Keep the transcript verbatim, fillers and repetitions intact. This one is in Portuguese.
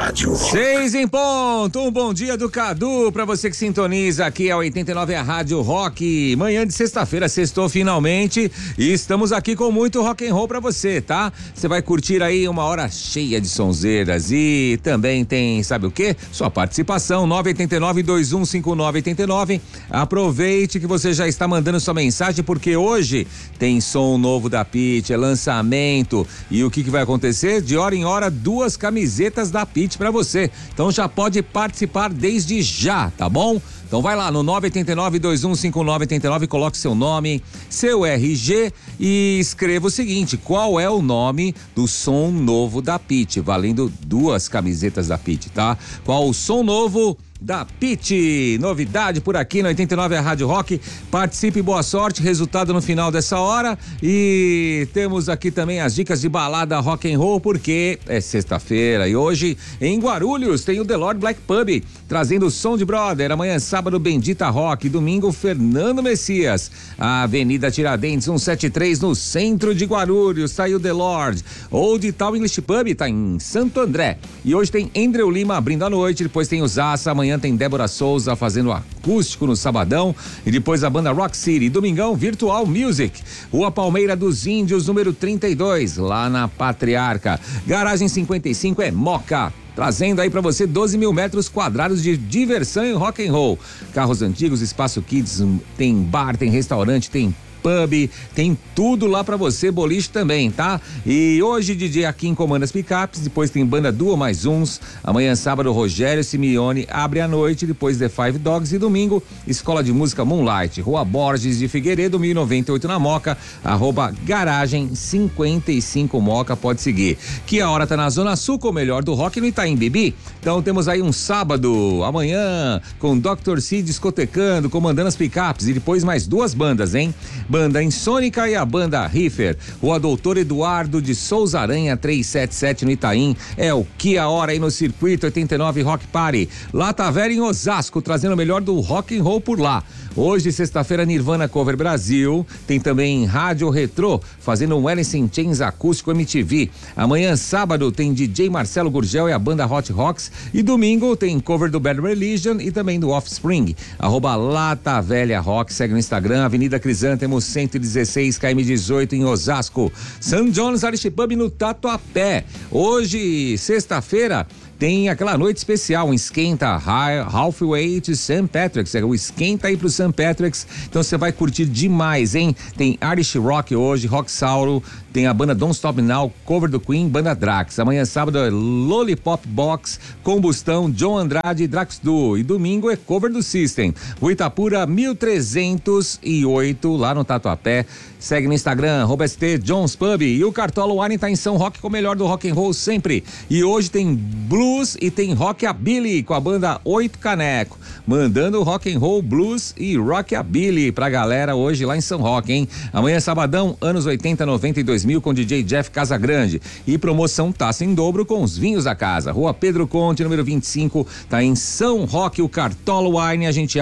Rádio Rock. Seis em ponto, um bom dia do Cadu pra você que sintoniza aqui é oitenta e nove a Rádio Rock. Manhã de sexta-feira, sextou finalmente e estamos aqui com muito rock and roll pra você, tá? Você vai curtir aí uma hora cheia de sonzeiras e também tem, sabe o quê? Sua participação, nove oito nove, dois um cinco nove oito nove. Aproveite que você já está mandando sua mensagem porque hoje tem som novo da Pitty, é lançamento e o que que vai acontecer? De hora em hora, duas camisetas da Pitty pra você. Então já pode participar desde já, tá bom? Então vai lá no nove oito nove, dois um cinco nove oito nove, coloque seu nome, seu R G e escreva o seguinte: qual é o nome do som novo da Pitty? Valendo duas camisetas da Pitty, tá? Qual o som novo da Pitty? Novidade por aqui na oitenta e nove a Rádio Rock. Participe, boa sorte, resultado no final dessa hora. E temos aqui também as dicas de balada rock and roll, porque é sexta-feira e hoje em Guarulhos tem o The Lord Black Pub trazendo o som de brother. Amanhã sábado Bendita Rock, domingo Fernando Messias, a Avenida Tiradentes cento e setenta e três no centro de Guarulhos. Tá aí o The Lord. Old Town English Pub tá em Santo André e hoje tem Andrew Lima abrindo a noite, depois tem o Zaça, amanhã tem Débora Souza fazendo acústico no sabadão e depois a banda Rock City. Domingão, Virtual Music, Rua Palmeira dos Índios, número trinta e dois, lá na Patriarca. Garagem cinquenta e cinco é Moca, trazendo aí pra você doze mil metros quadrados de diversão e rock and roll. Carros antigos, espaço kids, tem bar, tem restaurante, tem pub, tem tudo lá pra você, boliche também, tá? E hoje D J Akin comanda as picapes, depois tem banda Duo mais uns, amanhã sábado Rogério Simeone abre a noite, depois The Five Dogs e domingo Escola de Música Moonlight, Rua Borges de Figueiredo, mil e noventa e oito na Moca, arroba Garagem cinquenta e cinco Moca, pode seguir. Que a hora tá na Zona Sul com o melhor do rock no Itaim Bibi. Então temos aí um sábado, amanhã, com doutor C discotecando, comandando as picapes e depois mais duas bandas, hein? Banda Insônica e a banda Riffer. Rua Doutor Eduardo de Souza Aranha trezentos e setenta e sete no Itaim. É o que a hora aí no Circuito oitenta e nove Rock Party. Lá tá Vera em Osasco, trazendo o melhor do rock and roll por lá. Hoje, sexta-feira, Nirvana Cover Brasil. Tem também Rádio Retrô, fazendo um Alice in Chains acústico M T V. Amanhã, sábado, tem D J Marcelo Gurgel e a banda Hot Rocks. E domingo tem cover do Bad Religion e também do Offspring. Arroba Lata Velha Rock, segue no Instagram, Avenida Crisântemo cento e dezesseis, K M dezoito em Osasco. Saint John's Irish Pub no Tatuapé. Hoje, sexta-feira, tem aquela noite especial, um esquenta halfway to Saint Patrick's, é o esquenta aí pro Saint Patrick's, então você vai curtir demais, hein? Tem Irish Rock hoje, Rock Sauro, tem a banda Don't Stop Now, cover do Queen, banda Drax. Amanhã sábado é Lollipop Box, Combustão, John Andrade e Drax Duo. E domingo é cover do System. O Itapura mil trezentos e oito, lá no Tatuapé. Segue no Instagram, arroba S T Jones Pub. E o Cartola Wine tá em São Roque com o melhor do rock and roll sempre. E hoje tem blues e tem rockabilly com a banda Oito Caneco. Mandando rock and roll, blues e rockabilly pra galera hoje lá em São Roque, hein? Amanhã sabadão, anos oitenta, noventa e dois mil com D J Jeff Casagrande. E promoção taça em dobro com os vinhos da casa. Rua Pedro Conte, número vinte e cinco, tá em São Roque, o Cartola Wine. A gente